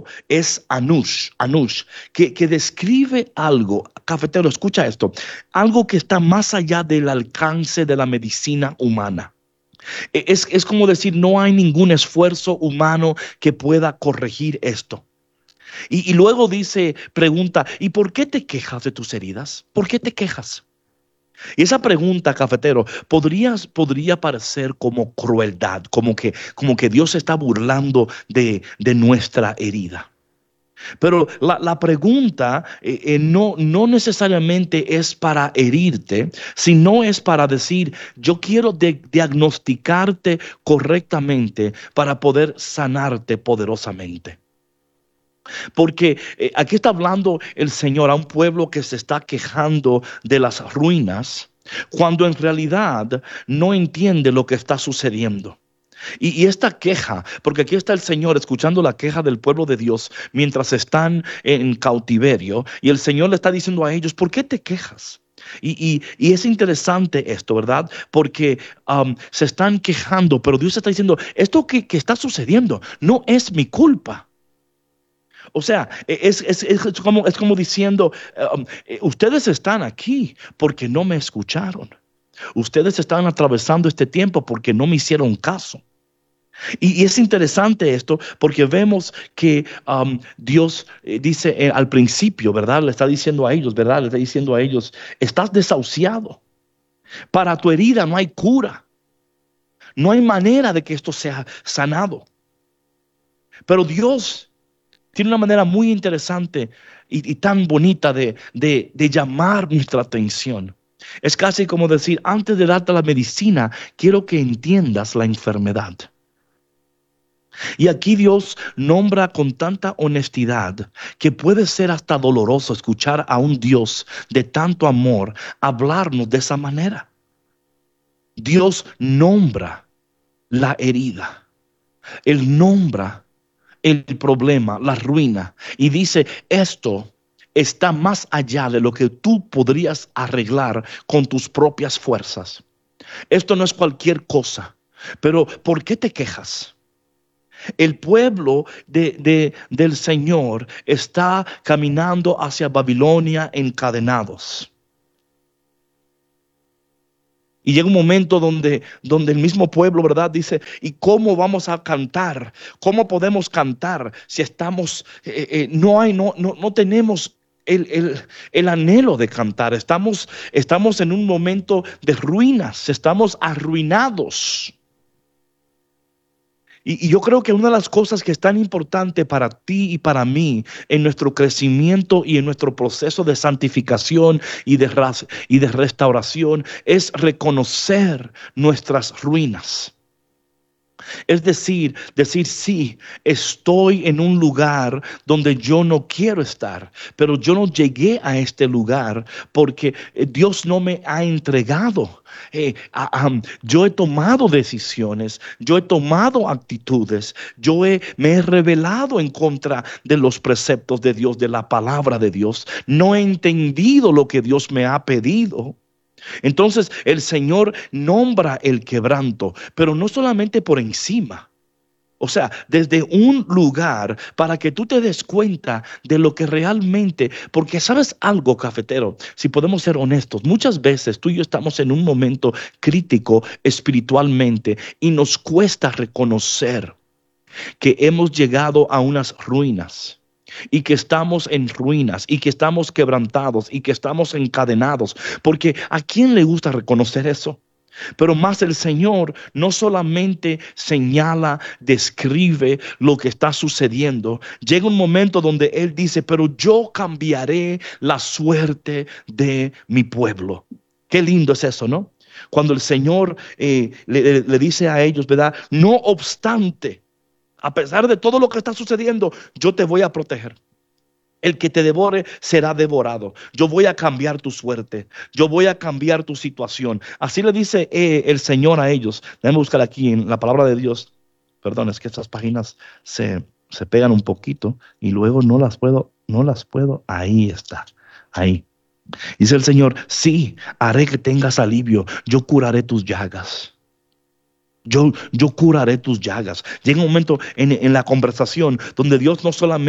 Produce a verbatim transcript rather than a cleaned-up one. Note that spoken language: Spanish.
primero es anush, anush, que, que describe algo, cafetero, escucha esto, algo que está más allá del alcance de la medicina humana. Es, es como decir, no hay ningún esfuerzo humano que pueda corregir esto. Y, y luego dice, pregunta, ¿y por qué te quejas de tus heridas? ¿Por qué te quejas? Y esa pregunta, cafetero, podría, podría parecer como crueldad, como que, como que Dios se está burlando de, de nuestra herida. Pero la, la pregunta eh, eh, no, no necesariamente es para herirte, sino es para decir, yo quiero de, diagnosticarte correctamente para poder sanarte poderosamente. Porque eh, aquí está hablando el Señor a un pueblo que se está quejando de las ruinas, cuando en realidad no entiende lo que está sucediendo. Y, y esta queja, porque aquí está el Señor escuchando la queja del pueblo de Dios mientras están en cautiverio, y el Señor le está diciendo a ellos, ¿por qué te quejas? Y, y, y es interesante esto, ¿verdad? Porque um, se están quejando, pero Dios está diciendo, esto que, que está sucediendo no es mi culpa. O sea, es, es, es, como, es como diciendo, um, ustedes están aquí porque no me escucharon. Ustedes están atravesando este tiempo porque no me hicieron caso. Y, y es interesante esto porque vemos que um, Dios eh, dice eh, al principio, ¿verdad? Le está diciendo a ellos, ¿verdad? Le está diciendo a ellos, estás desahuciado. Para tu herida no hay cura. No hay manera de que esto sea sanado. Pero Dios tiene una manera muy interesante y, y tan bonita de, de, de llamar nuestra atención. Es casi como decir, antes de darte la medicina, quiero que entiendas la enfermedad. Y aquí Dios nombra con tanta honestidad que puede ser hasta doloroso escuchar a un Dios de tanto amor hablarnos de esa manera. Dios nombra la herida. Él nombra el problema, la ruina, y dice, esto está más allá de lo que tú podrías arreglar con tus propias fuerzas. Esto no es cualquier cosa. Pero ¿por qué te quejas? El pueblo de, de, del Señor está caminando hacia Babilonia encadenados. Y llega un momento donde, donde el mismo pueblo, ¿verdad? Dice, ¿y cómo vamos a cantar? ¿Cómo podemos cantar si estamos, eh, eh, no hay, no, no, no tenemos el, el, el anhelo de cantar? Estamos, estamos en un momento de ruinas, estamos arruinados. Y, y yo creo que una de las cosas que es tan importante para ti y para mí en nuestro crecimiento y en nuestro proceso de santificación y de, y de restauración es reconocer nuestras ruinas. Es decir, decir sí, estoy en un lugar donde yo no quiero estar, pero yo no llegué a este lugar porque Dios no me ha entregado. Eh, uh, um, yo he tomado decisiones, yo he tomado actitudes, yo he, me he rebelado en contra de los preceptos de Dios, de la palabra de Dios. No he entendido lo que Dios me ha pedido. Entonces el Señor nombra el quebranto, pero no solamente por encima. O sea, desde un lugar para que tú te des cuenta de lo que realmente, porque sabes algo, cafetero, si podemos ser honestos, muchas veces tú y yo estamos en un momento crítico espiritualmente y nos cuesta reconocer que hemos llegado a unas ruinas. Y que estamos en ruinas, y que estamos quebrantados, y que estamos encadenados. Porque ¿a quién le gusta reconocer eso? Pero más el Señor no solamente señala, describe lo que está sucediendo. Llega un momento donde Él dice, pero yo cambiaré la suerte de mi pueblo. Qué lindo es eso, ¿no? Cuando el Señor eh, le, le dice a ellos, ¿verdad? No obstante, a pesar de todo lo que está sucediendo, yo te voy a proteger. El que te devore será devorado. Yo voy a cambiar tu suerte. Yo voy a cambiar tu situación. Así le dice eh, el Señor a ellos. Déjenme buscar aquí en la palabra de Dios. Perdón, es que estas páginas se, se pegan un poquito y luego no las puedo, no las puedo. Ahí está, ahí. Dice el Señor, sí, haré que tengas alivio. Yo curaré tus llagas. Yo, yo curaré tus llagas. Llega un momento en, en la conversación donde Dios no solamente